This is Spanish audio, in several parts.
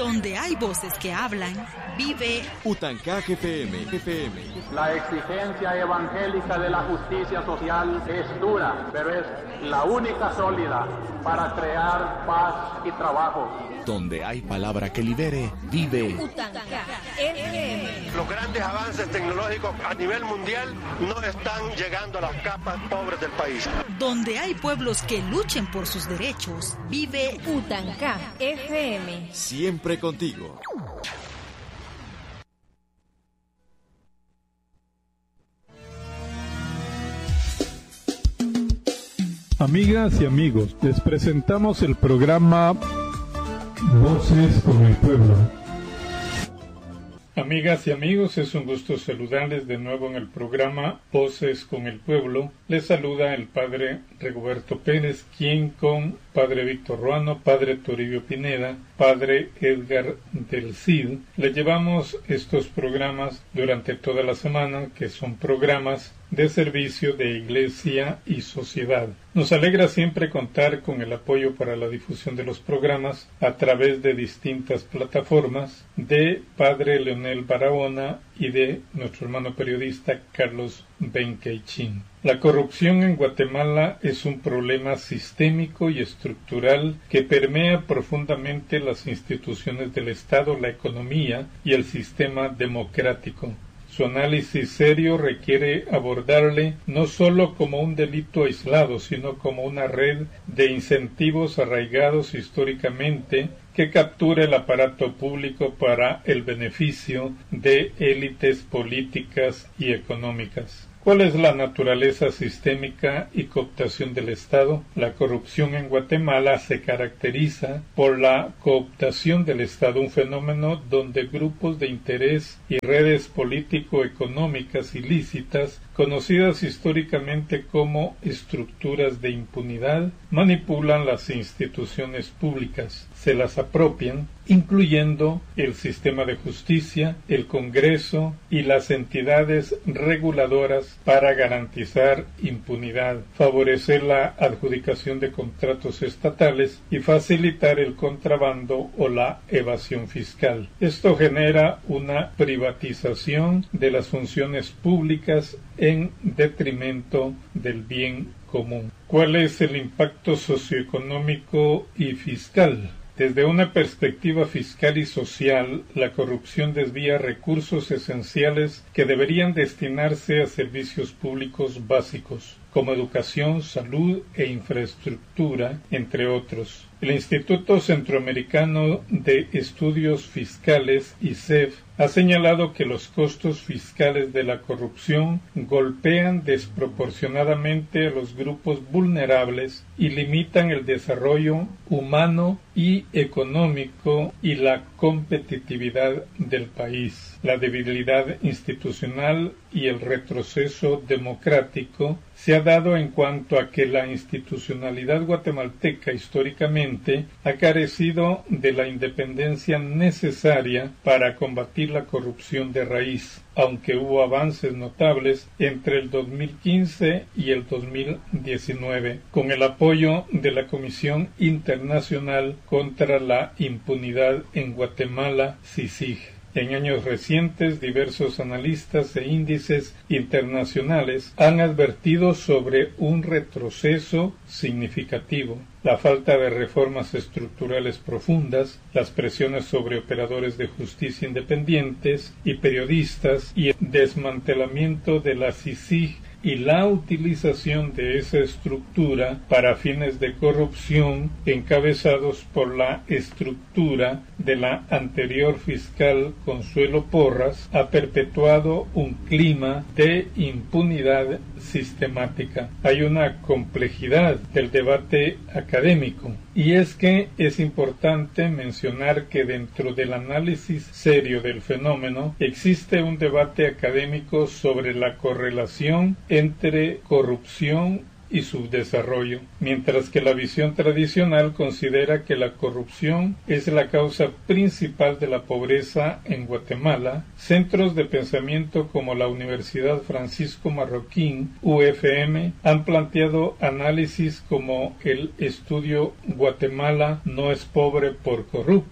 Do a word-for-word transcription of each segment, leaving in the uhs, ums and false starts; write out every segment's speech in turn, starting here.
Donde hay voces que hablan, vive Utancaj F M. F M. La exigencia evangélica de la justicia social es dura, pero es la única sólida para crear paz y trabajo. Donde hay palabra que libere, vive Utancaj F M. Los grandes avances tecnológicos a nivel mundial no están llegando a las capas pobres del país. Donde hay pueblos que luchen por sus derechos, vive Utancaj F M. Siempre contigo. Amigas y amigos, les presentamos el programa Voces con el Pueblo. Amigas y amigos, es un gusto saludarles de nuevo en el programa Voces con el Pueblo. Les saluda el Padre Rigoberto Pérez, quien con Padre Víctor Ruano, Padre Toribio Pineda, Padre Edgar del Cid, le llevamos estos programas durante toda la semana, que son programas de servicio de iglesia y sociedad. Nos alegra siempre contar con el apoyo para la difusión de los programas a través de distintas plataformas de Padre Leonel Barahona y de nuestro hermano periodista Carlos Benkeichín. La corrupción en Guatemala es un problema sistémico y estructural que permea profundamente las instituciones del Estado, la economía y el sistema democrático. Su análisis serio requiere abordarle no sólo como un delito aislado, sino como una red de incentivos arraigados históricamente que captura el aparato público para el beneficio de élites políticas y económicas. ¿Cuál es la naturaleza sistémica y cooptación del Estado? La corrupción en Guatemala se caracteriza por la cooptación del Estado, un fenómeno donde grupos de interés y redes político-económicas ilícitas, conocidas históricamente como estructuras de impunidad, manipulan las instituciones públicas, se las apropian, incluyendo el sistema de justicia, el Congreso y las entidades reguladoras para garantizar impunidad, favorecer la adjudicación de contratos estatales y facilitar el contrabando o la evasión fiscal. Esto genera una privatización de las funciones públicas en detrimento del bien común. ¿Cuál es el impacto socioeconómico y fiscal? Desde una perspectiva fiscal y social, la corrupción desvía recursos esenciales que deberían destinarse a servicios públicos básicos, como educación, salud e infraestructura, entre otros. El Instituto Centroamericano de Estudios Fiscales, I C E F, ha señalado que los costos fiscales de la corrupción golpean desproporcionadamente a los grupos vulnerables y limitan el desarrollo humano y económico y la competitividad del país. La debilidad institucional y el retroceso democrático se ha dado en cuanto a que la institucionalidad guatemalteca históricamente ha carecido de la independencia necesaria para combatir la corrupción de raíz, aunque hubo avances notables entre el dos mil quince y el dos mil diecinueve, con el apoyo de la Comisión Internacional contra la Impunidad en Guatemala, C I C I G. En años recientes, diversos analistas e índices internacionales han advertido sobre un retroceso significativo, la falta de reformas estructurales profundas, las presiones sobre operadores de justicia independientes y periodistas y el desmantelamiento de la C I C I G y la utilización de esa estructura para fines de corrupción encabezados por la estructura de la anterior fiscal Consuelo Porras ha perpetuado un clima de impunidad sistemática. Hay una complejidad del debate académico, y es que es importante mencionar que dentro del análisis serio del fenómeno existe un debate académico sobre la correlación entre corrupción y su desarrollo, mientras que la visión tradicional considera que la corrupción es la causa principal de la pobreza en Guatemala. Centros de pensamiento como la Universidad Francisco Marroquín, U F M, han planteado análisis como el estudio Guatemala no es pobre por corrupta,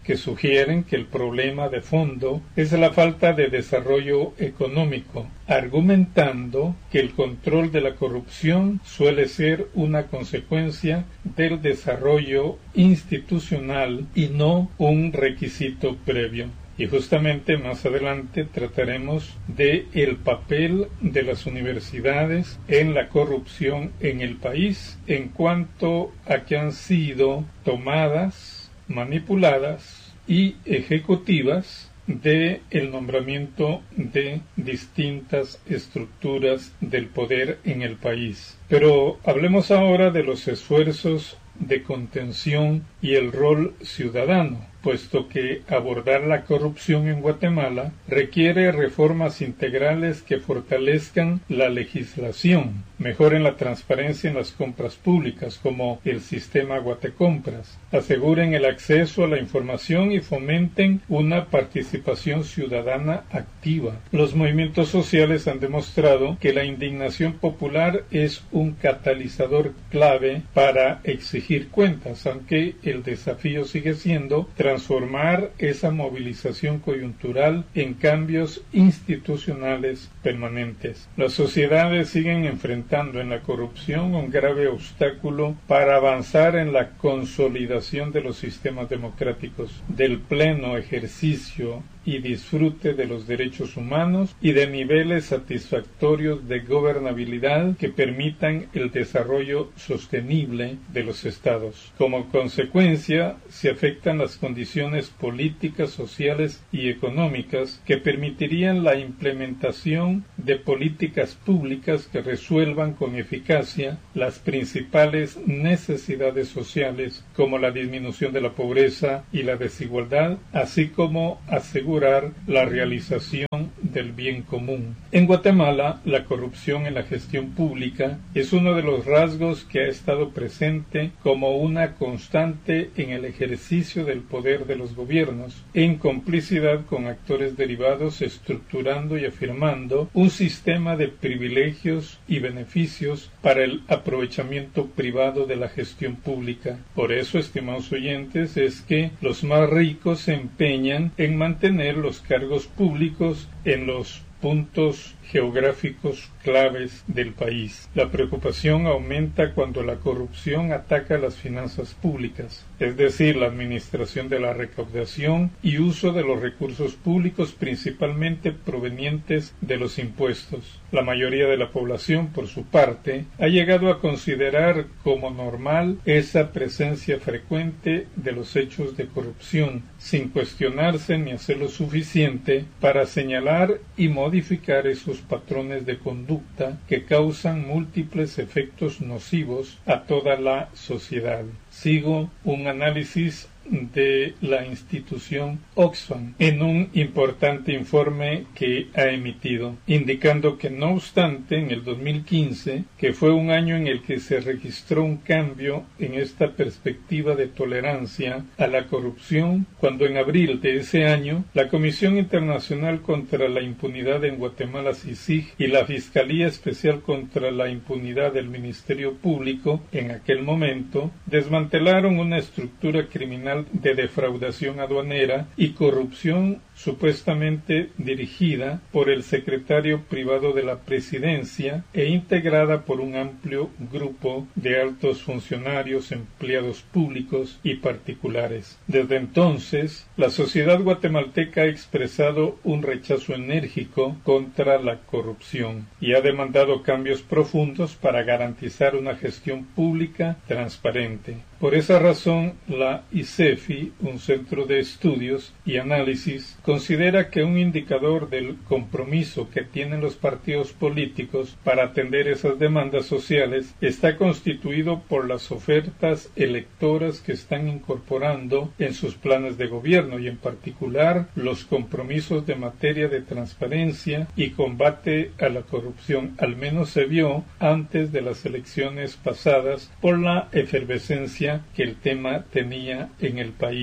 que sugieren que el problema de fondo es la falta de desarrollo económico, argumentando que el control de la corrupción suele ser una consecuencia del desarrollo institucional y no un requisito previo. Y justamente más adelante trataremos de el papel de las universidades en la corrupción en el país en cuanto a que han sido tomadas, manipuladas y ejecutivas de el nombramiento de distintas estructuras del poder en el país. Pero hablemos ahora de los esfuerzos de contención y el rol ciudadano, puesto que abordar la corrupción en Guatemala requiere reformas integrales que fortalezcan la legislación, mejoren la transparencia en las compras públicas, como el sistema Guatecompras, aseguren el acceso a la información y fomenten una participación ciudadana activa. Los movimientos sociales han demostrado que la indignación popular es un catalizador clave para exigir cuentas, aunque el desafío sigue siendo transformar esa movilización coyuntural en cambios institucionales permanentes. Las sociedades siguen enfrentando en la corrupción un grave obstáculo para avanzar en la consolidación de los sistemas democráticos, del pleno ejercicio y disfrute de los derechos humanos y de niveles satisfactorios de gobernabilidad que permitan el desarrollo sostenible de los estados. Como consecuencia, se afectan las condiciones políticas, sociales y económicas que permitirían la implementación de políticas públicas que resuelvan con eficacia las principales necesidades sociales, como la disminución de la pobreza y la desigualdad, así como asegurar la realización del bien común. En Guatemala, la corrupción en la gestión pública es uno de los rasgos que ha estado presente como una constante en el ejercicio del poder de los gobiernos, en complicidad con actores derivados, estructurando y afirmando un sistema de privilegios y beneficios para el aprovechamiento privado de la gestión pública. Por eso, estimados oyentes, es que los más ricos se empeñan en mantener los cargos públicos en los puntos geográficos claves del país. La preocupación aumenta cuando la corrupción ataca las finanzas públicas, es decir, la administración de la recaudación y uso de los recursos públicos, principalmente provenientes de los impuestos. La mayoría de la población, por su parte, ha llegado a considerar como normal esa presencia frecuente de los hechos de corrupción, sin cuestionarse ni hacer lo suficiente para señalar y modificar esos patrones de conducta que causan múltiples efectos nocivos a toda la sociedad. Sigo un análisis de la institución Oxfam en un importante informe que ha emitido, indicando que no obstante en el dos mil quince, que fue un año en el que se registró un cambio en esta perspectiva de tolerancia a la corrupción, cuando en abril de ese año la Comisión Internacional contra la Impunidad en Guatemala, C I C I G, y la Fiscalía Especial contra la Impunidad del Ministerio Público, en aquel momento, desmantelaron una estructura criminal de defraudación aduanera y corrupción supuestamente dirigida por el secretario privado de la presidencia e integrada por un amplio grupo de altos funcionarios, empleados públicos y particulares. Desde entonces, la sociedad guatemalteca ha expresado un rechazo enérgico contra la corrupción y ha demandado cambios profundos para garantizar una gestión pública transparente. Por esa razón, la I C E F I, un centro de estudios y análisis, considera que un indicador del compromiso que tienen los partidos políticos para atender esas demandas sociales está constituido por las ofertas electoras que están incorporando en sus planes de gobierno y en particular los compromisos de materia de transparencia y combate a la corrupción. Al menos se vio antes de las elecciones pasadas por la efervescencia que el tema tenía en el país.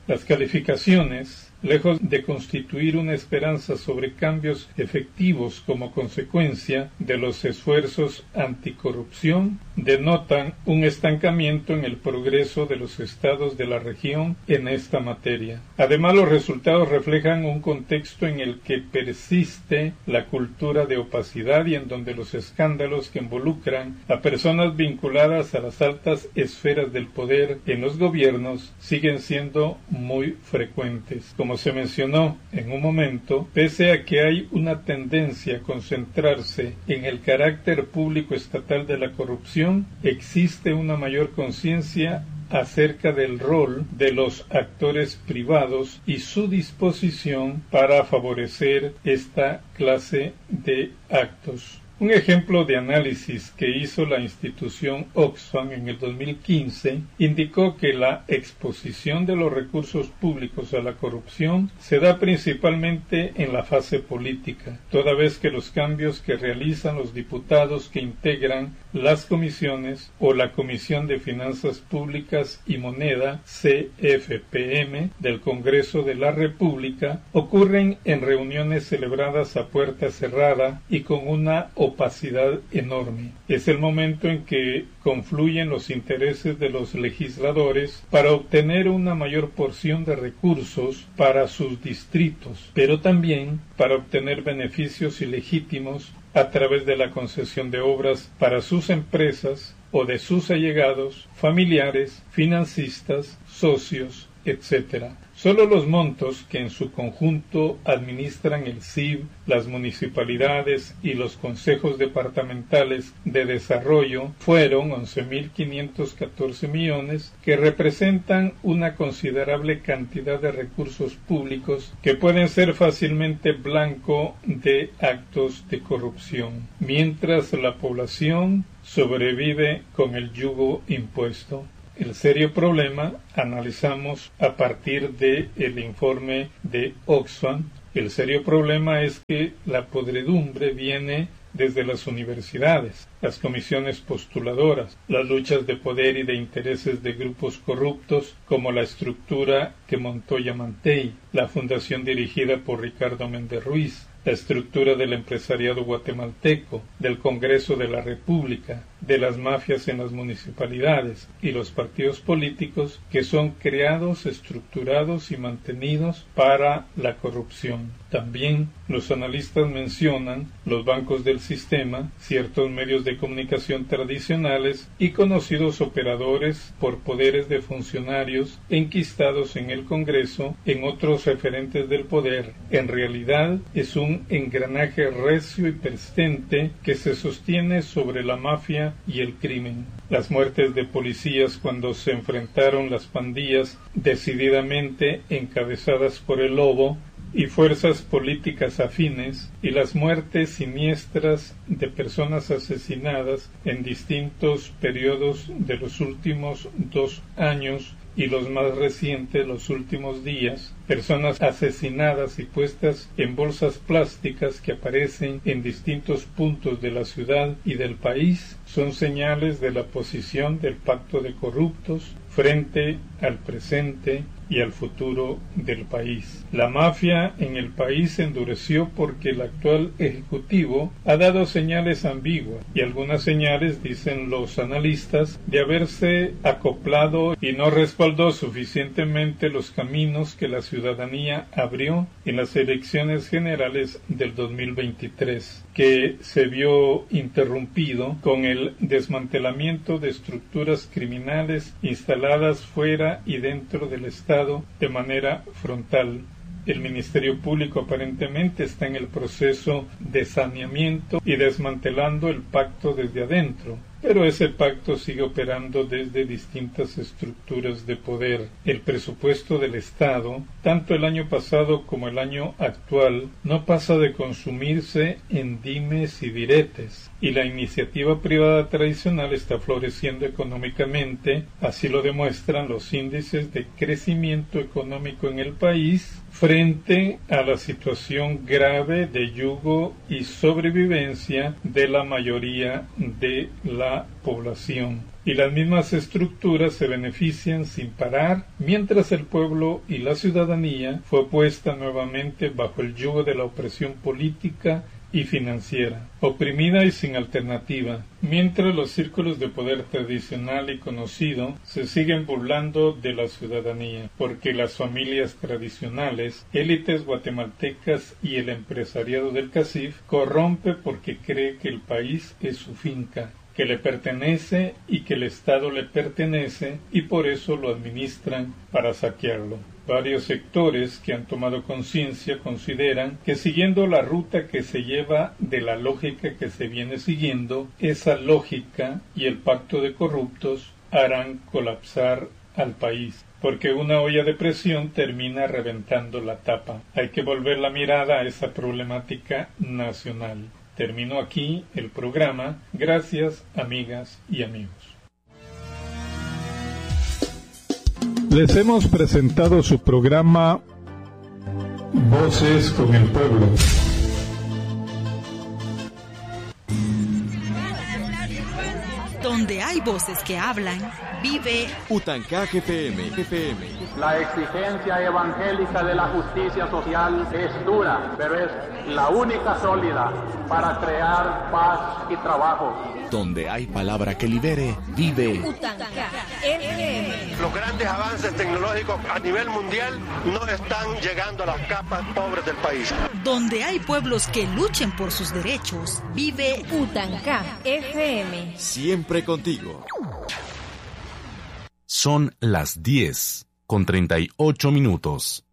Las calificaciones, lejos de constituir una esperanza sobre cambios efectivos como consecuencia de los esfuerzos anticorrupción, denotan un estancamiento en el progreso de los estados de la región en esta materia. Además, los resultados reflejan un contexto en el que persiste la cultura de opacidad y en donde los escándalos que involucran a personas vinculadas a las altas esferas del poder en los gobiernos siguen siendo muy frecuentes. Como se mencionó en un momento, pese a que hay una tendencia a concentrarse en el carácter público estatal de la corrupción, existe una mayor conciencia acerca del rol de los actores privados y su disposición para favorecer esta clase de actos. Un ejemplo de análisis que hizo la institución Oxfam en el dos mil quince indicó que la exposición de los recursos públicos a la corrupción se da principalmente en la fase política, toda vez que los cambios que realizan los diputados que integran las comisiones o la Comisión de Finanzas Públicas y Moneda C F P M del Congreso de la República ocurren en reuniones celebradas a puerta cerrada y con una opacidad enorme. Es el momento en que confluyen los intereses de los legisladores para obtener una mayor porción de recursos para sus distritos, pero también para obtener beneficios ilegítimos a través de la concesión de obras para sus empresas o de sus allegados, familiares, financistas, socios, etcétera. Solo los montos que en su conjunto administran el C I B, las municipalidades y los consejos departamentales de desarrollo fueron once mil quinientos catorce millones, que representan una considerable cantidad de recursos públicos que pueden ser fácilmente blanco de actos de corrupción, mientras la población sobrevive con el yugo impuesto. El serio problema analizamos a partir de el informe de Oxfam. El serio problema es que la podredumbre viene desde las universidades, las comisiones postuladoras, las luchas de poder y de intereses de grupos corruptos como la estructura que montó Yamatei, la fundación dirigida por Ricardo Méndez Ruiz, la estructura del empresariado guatemalteco, del Congreso de la República, de las mafias en las municipalidades y los partidos políticos que son creados, estructurados y mantenidos para la corrupción. También los analistas mencionan los bancos del sistema, ciertos medios de comunicación tradicionales y conocidos operadores por poderes de funcionarios enquistados en el Congreso, en otros referentes del poder. En realidad es un engranaje recio y persistente que se sostiene sobre la mafia y el crimen. Las muertes de policías cuando se enfrentaron las pandillas decididamente encabezadas por el Lobo y fuerzas políticas afines, y las muertes siniestras de personas asesinadas en distintos periodos de los últimos dos años y los más recientes, los últimos días, personas asesinadas y puestas en bolsas plásticas que aparecen en distintos puntos de la ciudad y del país, son señales de la posición del pacto de corruptos frente al presente y al futuro del país. La mafia en el país se endureció porque el actual ejecutivo ha dado señales ambiguas, y algunas señales, dicen los analistas, de haberse acoplado y no respaldó suficientemente los caminos que la ciudadanía abrió en las elecciones generales del dos mil veintitrés, que se vio interrumpido con el desmantelamiento de estructuras criminales instaladas fuera y dentro del Estado de manera frontal. El Ministerio Público aparentemente está en el proceso de saneamiento y desmantelando el pacto desde adentro, pero ese pacto sigue operando desde distintas estructuras de poder. El presupuesto del Estado, tanto el año pasado como el año actual, no pasa de consumirse en dimes y diretes, y la iniciativa privada tradicional está floreciendo económicamente, así lo demuestran los índices de crecimiento económico en el país, frente a la situación grave de yugo y sobrevivencia de la mayoría de la la población, y las mismas estructuras se benefician sin parar, mientras el pueblo y la ciudadanía fue puesta nuevamente bajo el yugo de la opresión política y financiera, oprimida y sin alternativa, mientras los círculos de poder tradicional y conocido se siguen burlando de la ciudadanía, porque las familias tradicionales, élites guatemaltecas y el empresariado del CACIF corrompe porque cree que el país es su finca, que le pertenece y que el Estado le pertenece, y por eso lo administran para saquearlo. Varios sectores que han tomado conciencia consideran que siguiendo la ruta que se lleva de la lógica que se viene siguiendo, esa lógica y el pacto de corruptos harán colapsar al país, porque una olla de presión termina reventando la tapa. Hay que volver la mirada a esa problemática nacional. Termino aquí el programa. Gracias, amigas y amigos. Les hemos presentado su programa Voces con el Pueblo. Donde hay voces que hablan, vive Utancaj F M. F M. La exigencia evangélica de la justicia social es dura, pero es la única sólida para crear paz y trabajo. Donde hay palabra que libere, vive Utancaj F M. Los grandes avances tecnológicos a nivel mundial no están llegando a las capas pobres del país. donde hay pueblos que luchen por sus derechos, vive Utancaj F M. siempre contigo. Son las diez con treinta y ocho minutos.